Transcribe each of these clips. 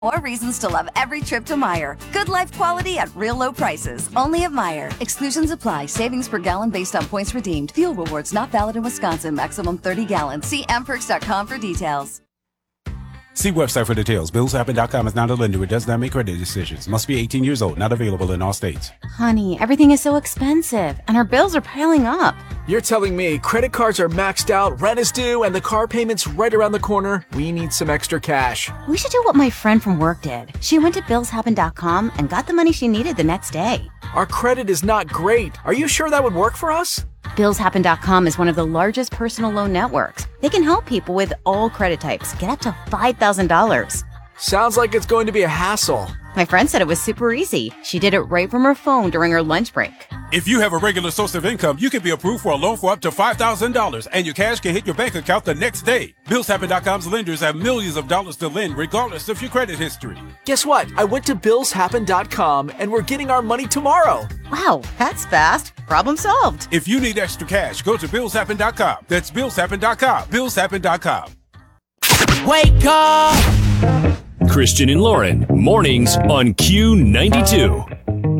More reasons to love every trip to Meijer. Good life quality at real low prices. Only at Meijer. Exclusions apply. Savings per gallon based on points redeemed. Fuel rewards not valid in Wisconsin. Maximum 30 gallons. See amperks.com for details. See website for details. BillsHappen.com is not a lender. It does not make credit decisions. Must be 18 years old. Not available in all states. Honey, everything is so expensive, and our bills are piling up. You're telling me credit cards are maxed out, rent is due, and the car payment's right around the corner? We need some extra cash. We should do what my friend from work did. She went to BillsHappen.com and got the money she needed the next day. Our credit is not great. Are you sure that would work for us? BillsHappen.com is one of the largest personal loan networks. They can help people with all credit types get up to $5,000. Sounds like it's going to be a hassle. My friend said it was super easy. She did it right from her phone during her lunch break. If you have a regular source of income, you can be approved for a loan for up to $5,000, and your cash can hit your bank account the next day. BillsHappen.com's lenders have millions of dollars to lend, regardless of your credit history. Guess what? I went to BillsHappen.com, and we're getting our money tomorrow. Wow, that's fast. Problem solved. If you need extra cash, go to BillsHappen.com. That's BillsHappen.com. BillsHappen.com. Wake up! Christian and Lauren, mornings on Q92.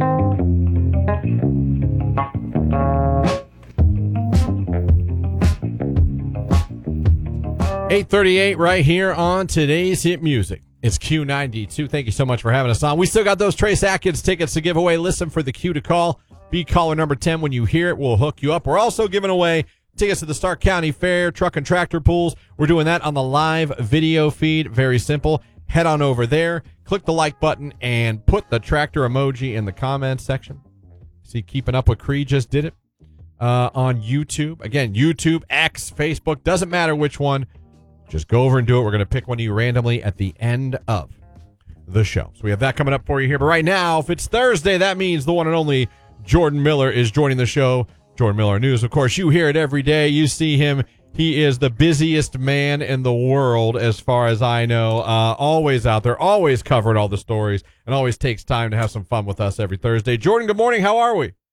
8:38 right here on today's hit music. It's Q92. Thank you so much for having us on. We still got those Trace Atkins tickets to give away. Listen for the cue to call. Be caller number 10 when you hear it. We'll hook you up. We're also giving away tickets to the Stark County Fair Truck and Tractor Pools. We're doing that on the live video feed. Very simple. Head on over there, click the like button, and put the tractor emoji in the comments section. See, Keeping Up with Creed just did it on YouTube. Again, YouTube, X, Facebook, doesn't matter which one. Just go over and do it. We're going to pick one of you randomly at the end of the show. So we have that coming up for you here. But right now, if it's Thursday, that means the one and only Jordan Miller is joining the show. Jordan Miller News. Of course, you hear it every day. You see him. He is the busiest man in the world, as far as I know. Always out there, always covering all the stories, and always takes time to have some fun with us every Thursday. Jordan, good morning. How are we?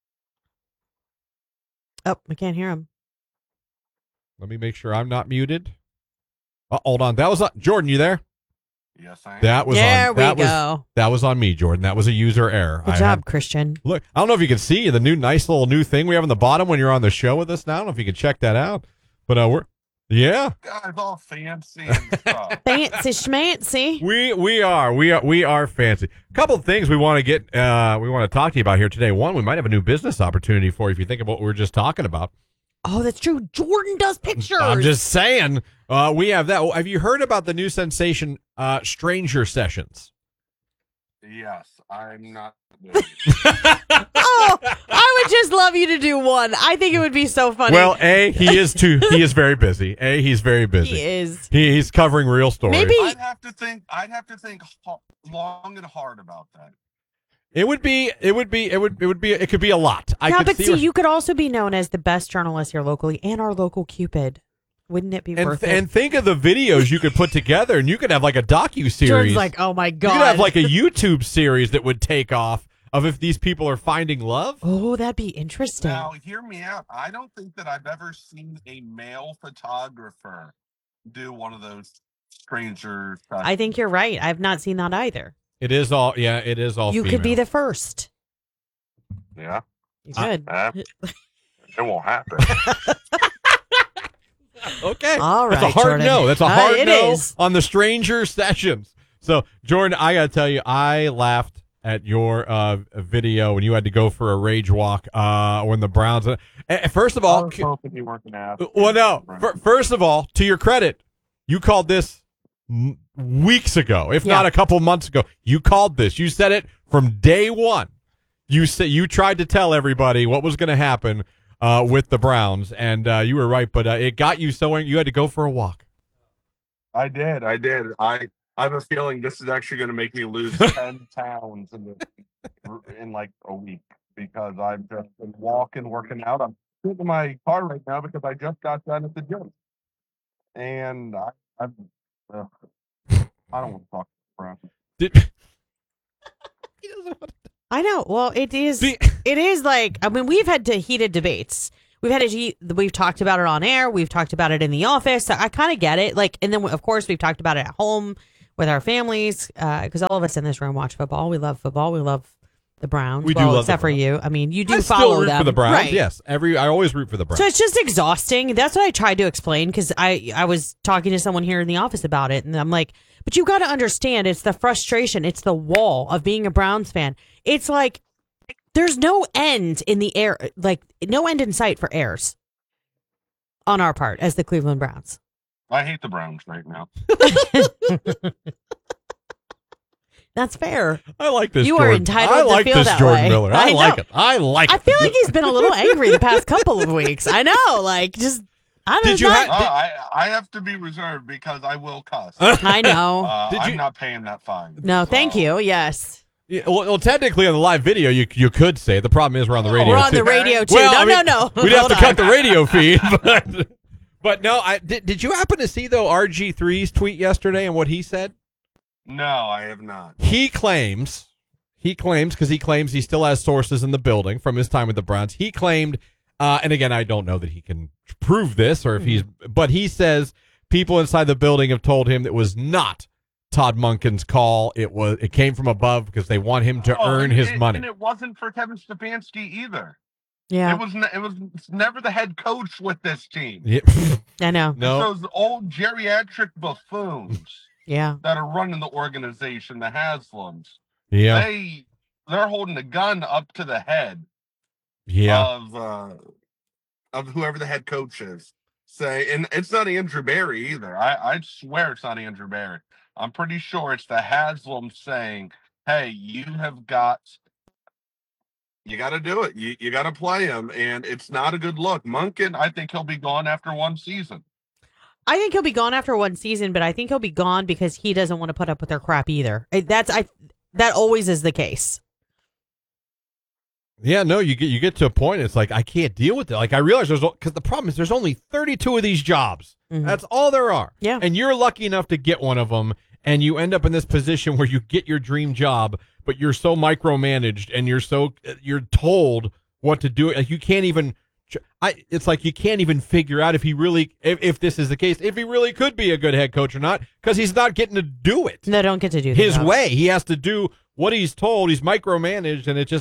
Oh, I can't hear him. Let me make sure I'm not muted. Hold on. That was Jordan. You there? Yes, I am. That was there on. we That go. That was on me, Jordan. That was a user error. Good job, Christian. Look, I don't know if you can see the nice little new thing we have on the bottom when you're on the show with us now. I don't know if you can check that out. But yeah. Guys, all fancy and stuff. Fancy schmancy. We are fancy. A couple of things we want to get, we want to talk to you about here today. One, we might have a new business opportunity for you if you think of what we were just talking about. Oh, that's true. Jordan does pictures. I'm just saying, we have that. Have you heard about the new sensation, Stranger Sessions? Yes, I'm not. Oh, I would just love you to do one. I think it would be so funny. Well, he is very busy. He's very busy. He is. He's covering real stories. Maybe I'd have to think long and hard about that. It could be a lot. You could also be known as the best journalist here locally and our local Cupid. Wouldn't it be worth it? And think of the videos you could put together, and you could have like a docu-series. Jordan's like, oh my God. You could have like a YouTube series that would take off of if these people are finding love. Oh, that'd be interesting. Now, hear me out. I don't think that I've ever seen a male photographer do one of those stranger stuff. I think you're right. I've not seen that either. It is all You female. could be the first. Yeah. You could. It won't happen. Okay. All right, That's a hard Jordan. no. That's a hard no is. on the Stranger Sessions. So, Jordan, I got to tell you, I laughed at your video when you had to go for a rage walk when the Browns. First of all, I was hoping you weren't going to ask. Well, no. First of all, to your credit, you called this weeks ago, if not a couple months ago. You called this. You said it from day one. You tried to tell everybody what was going to happen with the Browns, and you were right, but it got you so you had to go for a walk. I did. I have a feeling this is actually going to make me lose 10 pounds in like a week because I've just been working out. I'm sitting in my car right now because I just got done at the gym. And I don't want to talk about Did I know. Well, it is. It is like, I mean, we've had heated debates. We've talked about it on air. We've talked about it in the office. I kind of get it. Like, and then of course we've talked about it at home with our families, because all of us in this room watch football. We love football. We love the Browns. We do love except the for Browns. you. I mean, you do I follow still root them for the Browns. right. Yes, I always root for the Browns. So it's just exhausting. That's what I tried to explain because I was talking to someone here in the office about it, and I'm like, but you got to understand, it's the frustration, it's the wall of being a Browns fan. It's like there's no end in the air, like no end in sight for errors on our part as the Cleveland Browns. I hate the Browns right now. That's fair. I like this. You Jordan. are entitled I to like feel this that Jordan way. Miller. I I like know. it. I like it. I feel like he's been a little angry the past couple of weeks. I know, like just I don't Did you know. I have to be reserved because I will cuss. I know. Did I'm you- not paying that fine. No, thank So- you. Yes. Yeah, well, technically on the live video, you could say. The problem is we're on the radio. We're on too. the radio too. Well, no, I mean, no. We'd have Hold to on. cut the radio feed, but no. Did you happen to see though RG3's tweet yesterday and what he said? No, I have not. He claims because he claims he still has sources in the building from his time with the Browns. He claimed, and again, I don't know that he can prove this or if but he says people inside the building have told him it was not Todd Monken's call. It came from above because they want him to earn his money. And it wasn't for Kevin Stefanski either. Yeah, It was never the head coach with this team. Yeah. I know. No. It's those old geriatric buffoons Yeah. that are running the organization, the Haslams. Yeah. They're holding a gun up to the head Yeah. of whoever the head coach is. And it's not Andrew Barry either. I swear it's not Andrew Barry. I'm pretty sure it's the Haslam saying, "Hey, you got to do it. You got to play him," and it's not a good look. Monken, I think he'll be gone after one season. I think he'll be gone after one season, but I think he'll be gone because he doesn't want to put up with their crap either. That always is the case. Yeah, no, you get to a point. It's like I can't deal with it. Like I realize because the problem is there's only 32 of these jobs. Mhm. That's all there are. Yeah. And you're lucky enough to get one of them, and you end up in this position where you get your dream job, but you're so micromanaged and you're told what to do. Like you can't even. It's like you can't even figure out if this is the case, if he really could be a good head coach or not, because he's not getting to do it No, don't get to do his that. way. He has to do what he's told. He's micromanaged, and it's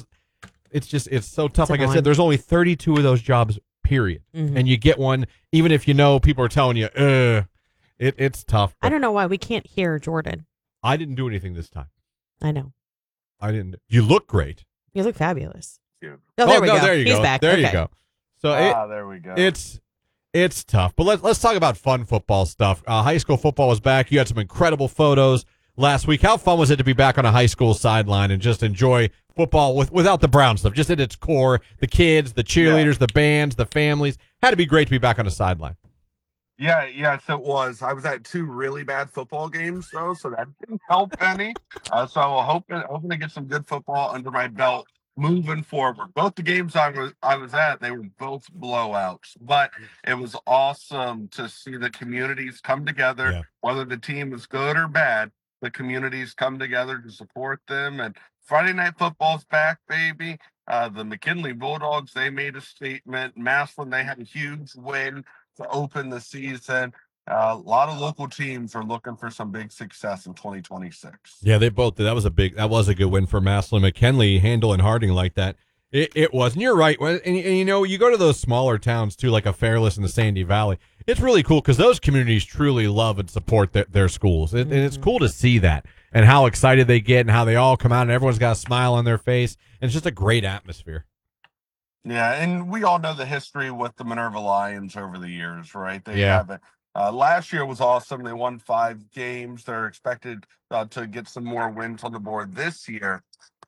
so tough. It's Like I annoying. said, there's only 32 of those jobs, period. Mhm. And you get one, even if people are telling you, it's tough. I don't know why we can't hear Jordan. I didn't do anything this time. I know. I didn't. You look great. You look fabulous. Yeah. Oh, there we go. There you He's go. back. There you Okay. go. So There we go. it's tough. But let's talk about fun football stuff. High school football was back. You had some incredible photos last week. How fun was it to be back on a high school sideline and just enjoy football without the Brown stuff, just at its core, the kids, the cheerleaders, the bands, the families? Had to be great to be back on a sideline. Yeah, so it was. I was at 2 really bad football games, though, so that didn't help any. So I'm hoping to get some good football under my belt moving forward. Both the games I was at, they were both blowouts, but it was awesome to see the communities come together. Yeah. Whether the team is good or bad, the communities come together to support them. And Friday Night Football's back, baby. The McKinley Bulldogs, they made a statement. Massillon, they had a huge win to open the season. A lot of local teams are looking for some big success in 2026. Yeah, they both did. That was a good win for Massillon. McKinley handling Harding like that. It was. And you're right. And you go to those smaller towns too, like a Fairless in the Sandy Valley. It's really cool because those communities truly love and support their schools. And it's cool to see that and how excited they get and how they all come out and everyone's got a smile on their face. And it's just a great atmosphere. Yeah, and we all know the history with the Minerva Lions over the years, right? They Yeah. have it. Last year was awesome. They won 5 games. They're expected to get some more wins on the board this year.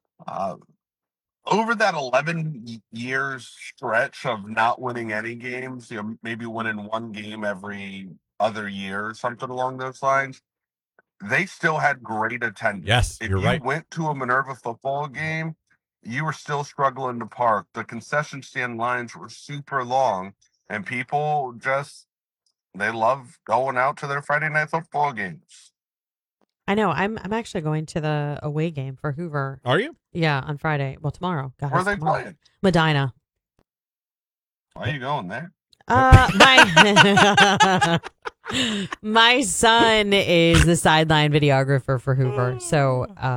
Over that 11 years stretch of not winning any games, maybe winning 1 game every other year or something along those lines, they still had great attendance. Yes, if you're you right. went to a Minerva football game, you were still struggling to park. The concession stand lines were super long, and people they love going out to their Friday night football games. I know. I'm actually going to the away game for Hoover. Are you? Yeah, on Friday. Well, tomorrow. God, Where are it's they tomorrow. playing? Medina. Why are you going there? My son is the sideline videographer for Hoover, so